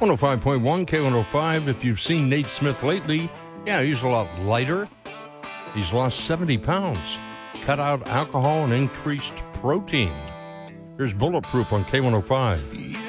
105.1 K105. If you've seen Nate Smith lately, yeah, he's a lot lighter. He's lost 70 pounds, cut out alcohol and increased protein. Here's Bulletproof on K105.